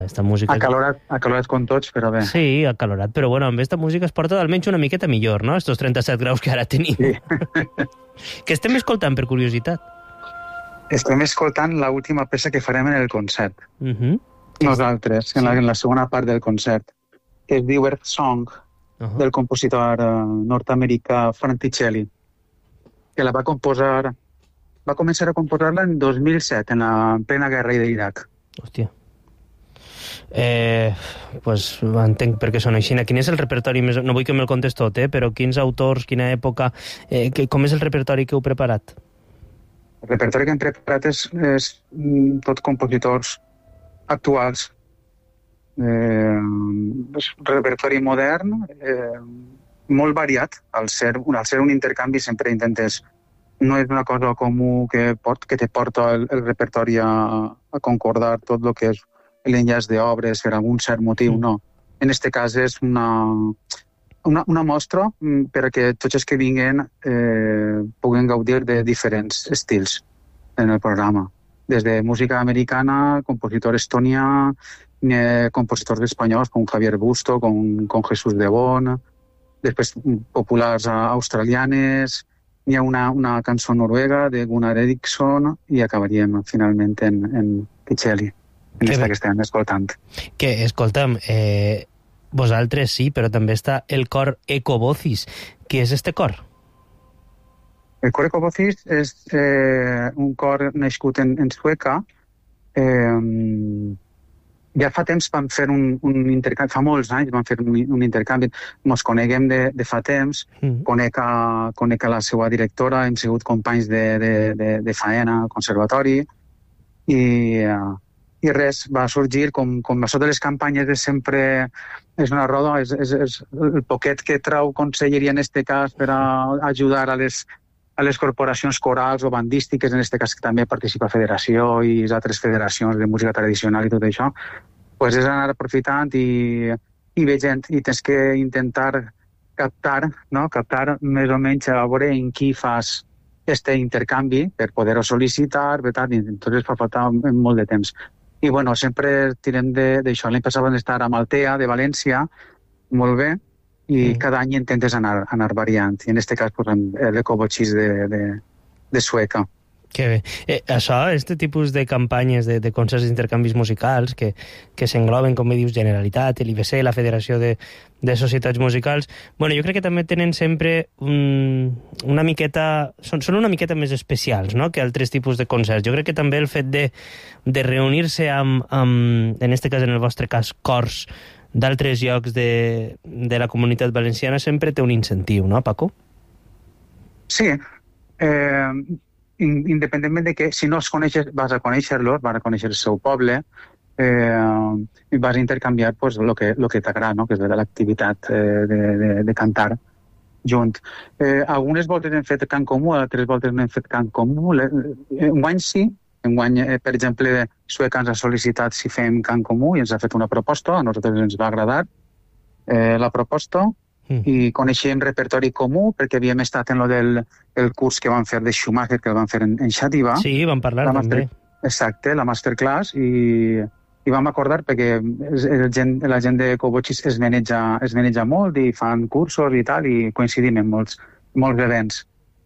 Esta música... Acalorat com tots, però bé. Sí, acalorat, però bueno, amb aquesta música es porta almenys una miqueta millor, no? Estos 37 graus que ara tenim. Sí. Què estem escoltant, per curiositat? Estem escoltant l'última peça que farem en el concert. Nosaltres, en la segona part del concert, que es diu Earth Song, del compositor nord-americà Franticelli, que la va començar a composar-la en 2007, en la plena guerra d'Iraq. Hòstia. Pues entenc per què són així. Quin és el repertori més... No vull que me'l contes tot, però quins autors, quina època... com és el repertori que heu preparat? El repertori que hem preparat és tot compositors actuals. Repertori modern, molt variat. Al ser un intercanvi sempre intentes... No és una cosa comú que te porta el repertori a concordar tot el que és l'enllaç d'obres per algun cert motiu, no. En aquest cas és una mostra perquè tots els que vinguen puguen gaudir de diferents estils en el programa. Des de música americana, compositor estonià, compositors espanyols com Javier Busto, com Jesús de Bon, després populars australianes, hi ha una cançó noruega de Gunnar Eriksson i acabaríem finalment en Picelli. En aquesta que estem escoltant. Que, escolta'm, vosaltres sí, però també està el cor Ecovocis. Què és este cor? El cor Ecovocis és un cor nascut en Sueca. Ja fa temps vam fer un intercanvi, fa molts anys vam fer un intercanvi. Ens coneguem de fa temps, conec a la seva directora, hem sigut companys de faena al conservatori i res, va sorgir com a sota les campanyes de sempre és una roda, és el poquet que trau conselleria en aquest cas per ajudar a les corporacions corals o bandístiques, en aquest cas que també participa Federació i les altres federacions de música tradicional i tot això, pues és anar aprofitant i veient, i tens que intentar captar més o menys a veure en qui fas este intercanvi per poder-ho sol·licitar, entonces fa falta molt de temps. I bueno, sempre tirem d'això. L'any passat vam estar a Altea, de València, molt bé, i cada any intentes anar variant. I en aquest cas posem l'Ecovocis de Sueca. Que bé. Això, este tipus de campanyes de concerts d'intercanvis musicals que s'engloben, com dius, Generalitat, l'IBC, la Federació de Societats Musicals, bueno, jo crec que també tenen sempre una miqueta... Són una miqueta més especials, no?, que altres tipus de concerts. Jo crec que també el fet de reunir-se amb, en aquest cas, en el vostre cas, cors d'altres llocs de la comunitat valenciana sempre té un incentiu, no, Paco? Sí. Independentment de que si no els coneixes, vas a conèixer-los, vas a conèixer el seu poble i vas a intercanviar pues, lo que t'agrada, no? Que és l'activitat de cantar junt. Algunes voltes hem fet cant comú, altres voltes no hem fet cant comú. Enguany sí, per exemple, Sueca ens ha sol·licitat si fem cant comú i ens ha fet una proposta, a nosaltres ens va agradar la proposta, i coneixem repertori comú perquè havíem estat en el curs que van fer de Schumacher, que el van fer en Xàtiva. Sí, vam parlar també. Exacte, la masterclass, i vam acordar perquè la gent de Ecovocis es maneja molt i fan cursos i tal, i coincidim en molts events.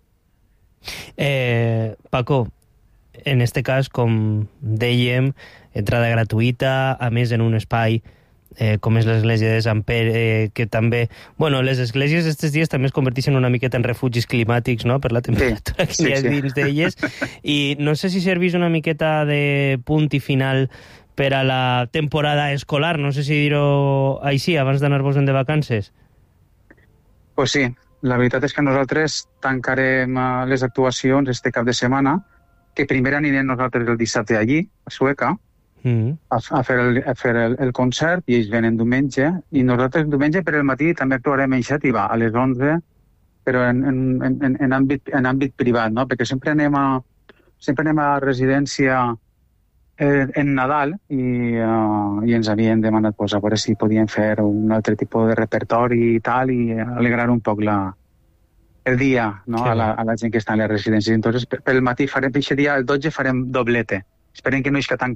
Paco, en este cas, com dèiem, entrada gratuïta, a més en un espai com és l'església de Sant Pere, que també... Bueno, les esglésies aquests dies també es converteixen una miqueta en refugis climàtics, no?, per la temperatura que hi ha dins d'elles. I no sé si serveix una miqueta de punt i final per a la temporada escolar, no sé si dir-ho així, abans d'anar-vos-en de vacances. Pues sí, la veritat és que nosaltres tancarem les actuacions este cap de setmana, que primer anirem nosaltres el dissabte allí, a Sueca, a fer el concert, i ells venen diumenge, i nosaltres diumenge per el matí també actuarem en Xàtiva a les 11, però en àmbit privat, no? Perquè sempre anem a residència en Nadal i ens havien demanat a veure si podien fer un altre tipus de repertori i tal, i alegrar un poc el dia, no? A la gent que està en les residències. Entonces, pel matí farem, aquest dia, el 12, farem doblete. Esperem que no hi tan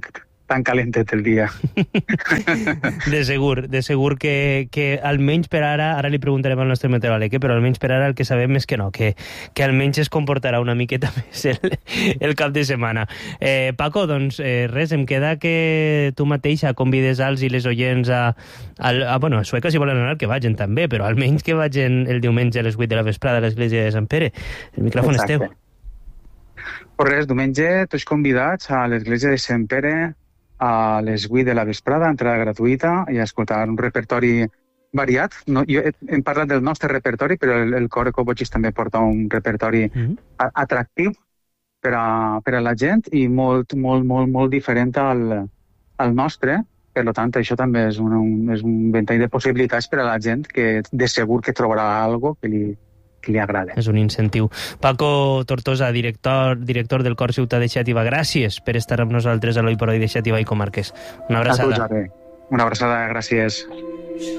tan calentet el dia. De segur que almenys per ara li preguntarem al nostre meteoròleg, però almenys per ara el que sabem és que no, que almenys es comportarà una miqueta més el cap de setmana. Paco, doncs res, em queda que tu mateixa convides als i les oients a Sueca, si volen anar, que vagin també, però almenys que vagin el diumenge a les 8 de la vesprada a l'església de Sant Pere. El micròfon és teu. Pues res, diumenge tots convidats a l'església de Sant Pere a les 8 de la vesprada, entrada gratuïta, i a escoltar un repertori variat. No, jo hem parlat del nostre repertori, però el cor Ecobogis també porta un repertori atractiu per a la gent i molt diferent al nostre. Per tant, això també és un ventall de possibilitats per a la gent que de segur que trobarà alguna cosa que li agrada. És un incentiu. Paco Tortosa, director del Cor Ciutat de Xàtiva, gràcies per estar amb nosaltres a l'Oi per Oi de Xàtiva i Comarques. Una abraçada. Una abraçada, gràcies.